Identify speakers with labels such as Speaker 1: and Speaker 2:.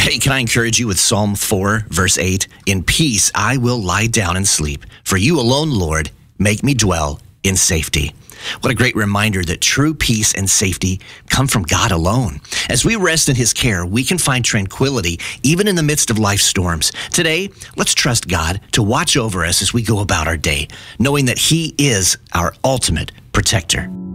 Speaker 1: Hey, can I encourage you with Psalm 4, verse 8? In peace I will lie down and sleep. For you alone, Lord, make me dwell in safety. What a great reminder that true peace and safety come from God alone. As we rest in His care, we can find tranquility even in the midst of life's storms. Today, let's trust God to watch over us as we go about our day, knowing that He is our ultimate protector.